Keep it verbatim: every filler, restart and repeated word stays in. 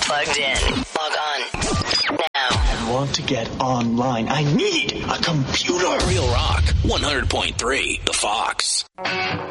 plugged in. Log on now. I want to get online. I need a computer. Real Rock, one hundred point three, The Fox.